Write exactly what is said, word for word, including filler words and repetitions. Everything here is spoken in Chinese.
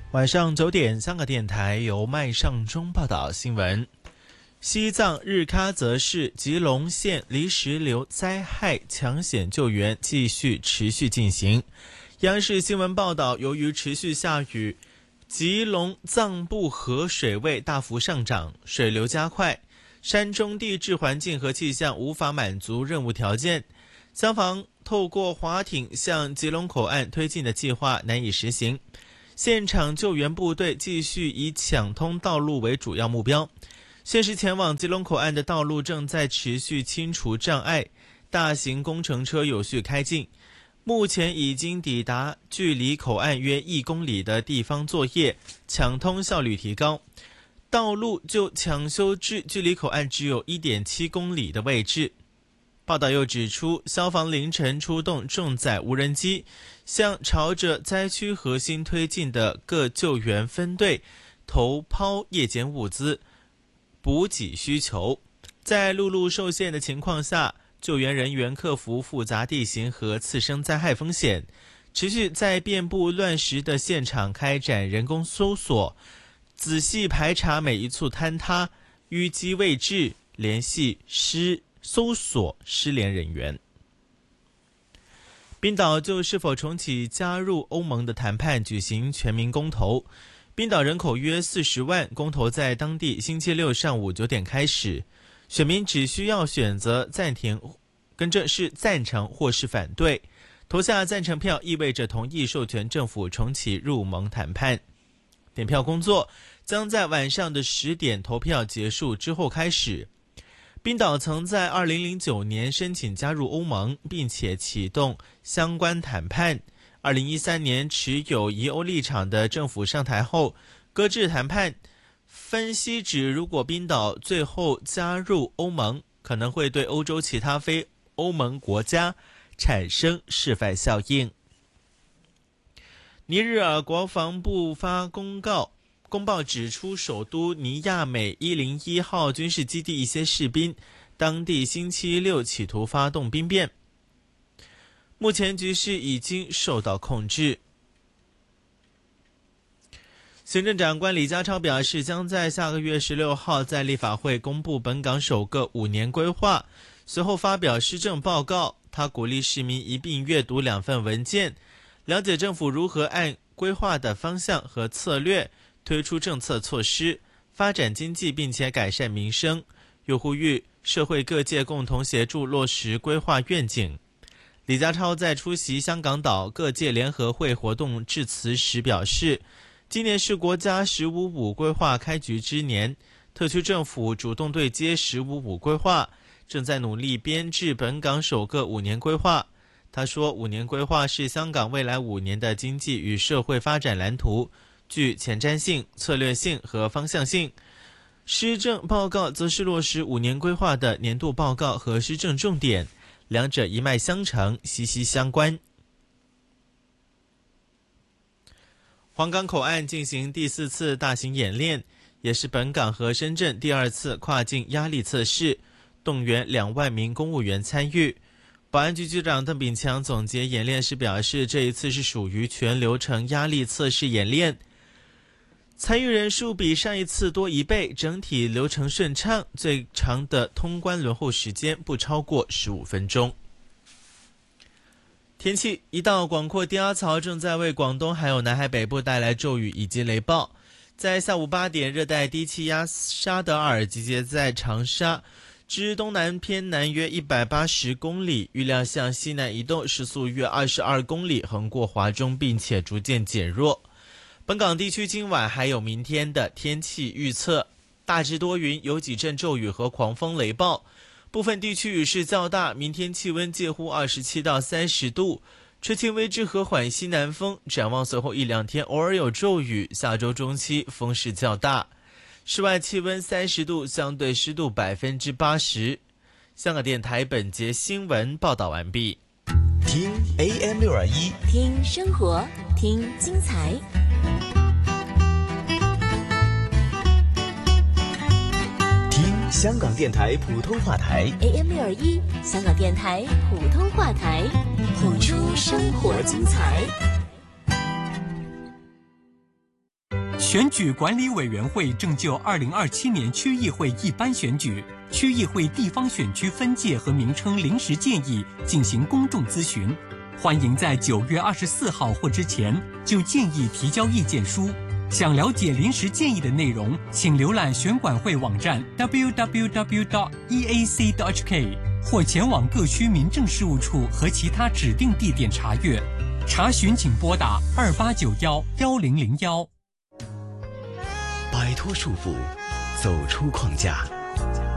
晚上九点，香港电台由麦尚中报道新闻。西藏日喀则市吉隆县泥石流灾害抢险救援继续持续进行。央视新闻报道，由于持续下雨，吉隆藏布河水位大幅上涨，水流加快，山中地质环境和气象无法满足任务条件，消防透过滑艇向吉隆口岸推进的计划难以实行。现场救援部队继续以抢通道路为主要目标。现时前往吉隆口岸的道路正在持续清除障碍，大型工程车有序开进。目前已经抵达距离口岸约一公里的地方作业，抢通效率提高。道路就抢修至距离口岸只有 一点七公里的位置。报道又指出，消防凌晨出动重载无人机，向朝着灾区核心推进的各救援分队投抛夜间物资，补给需求。在陆路受限的情况下，救援人员克服复杂地形和次生灾害风险，持续在遍布乱石的现场开展人工搜索，仔细排查每一处坍塌、淤积位置，联系失搜索失联人员。冰岛就是否重启加入欧盟的谈判举行全民公投。冰岛人口约四十万，公投在当地星期六上午九点开始，选民只需要选择暂停，跟着是赞成或是反对。投下赞成票意味着同意授权政府重启入盟谈判。点票工作将在晚上的十点投票结束之后开始。冰岛曾在二零零九年申请加入欧盟，并且启动相关谈判。二零一三年持有疑欧立场的政府上台后搁置谈判。分析指，如果冰岛最后加入欧盟，可能会对欧洲其他非欧盟国家产生示范效应。尼日尔国防部发公告公报指出，首都尼亚美一零一号军事基地一些士兵当地星期六企图发动兵变，目前局势已经受到控制。行政长官李家超表示，将在下个月十六号在立法会公布本港首个五年规划，随后发表施政报告。他鼓励市民一并阅读两份文件，了解政府如何按规划的方向和策略推出政策措施，发展经济并且改善民生。又呼吁社会各界共同协助落实规划愿景。李家超在出席香港岛各界联合会活动致辞时表示，今年是国家十五五规划开局之年，特区政府主动对接十五五规划，正在努力编制本港首个五年规划。他说，五年规划是香港未来五年的经济与社会发展蓝图，具前瞻性、策略性和方向性。施政报告则是落实五年规划的年度报告和施政重点，两者一脉相承，息息相关。皇岗口岸进行第四次大型演练，也是本港和深圳第二次跨境压力测试，动员两万名公务员参与。保安局局长邓炳强总结演练时表示，这一次是属于全流程压力测试演练，参与人数比上一次多一倍，整体流程顺畅，最长的通关轮候时间不超过十五分钟。天气，一道广阔低压槽正在为广东还有南海北部带来骤雨以及雷暴。在下午八点，热带低气压沙德尔集结在长沙之东南偏南约一百八十公里，预料向西南移动，时速约二十二公里，横过华中并且逐渐减弱。本港地区今晚还有明天的天气预测，大致多云，有几阵骤雨和狂风雷暴，部分地区雨势较大，明天气温介乎二十七到三十度，吹轻微至和缓西南风。展望随后一两天偶尔有骤雨，下周中期风势较大。室外气温三十度，相对湿度百分之八十。香港电台本节新闻报道完毕。 听 A M 六二一， 听生活，听精彩。 听香港电台普通话台 A M 六二一，香港电台普通话台，谱出生活精彩。 选举管理委员会正就二零二七年区议会一般选举、区议会地方选区分界和名称临时建议进行公众咨询，欢迎在九月二十四号或之前就建议提交意见书。想了解临时建议的内容，请浏览选管会网站 double-u double-u double-u 点 e a c 点 h k 或前往各区民政事务处和其他指定地点查阅。查询请拨打二八九幺幺零零幺。 摆脱束缚，走出框架，